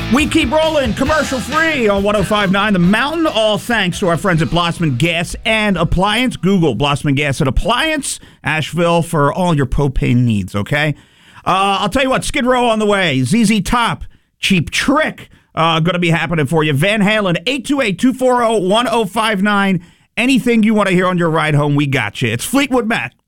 We keep rolling, commercial-free on 105.9 The Mountain, all thanks to our friends at Blossman Gas and Appliance. Google Blossman Gas and Appliance, Asheville, for all your propane needs, okay? I'll tell you what, Skid Row on the way. ZZ Top, Cheap Trick, going to be happening for you. Van Halen, 828-240-1059. Anything you want to hear on your ride home, we got you. It's Fleetwood Mac.